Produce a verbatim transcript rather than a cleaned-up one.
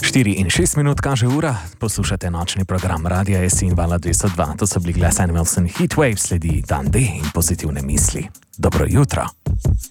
štiri in šest minut kaže ura, poslušate nočni program Radia S in Vala dvesto dva. To so bili Glass Animals in Heatwave, sledi Dan D in pozitivne misli. Dobro jutro.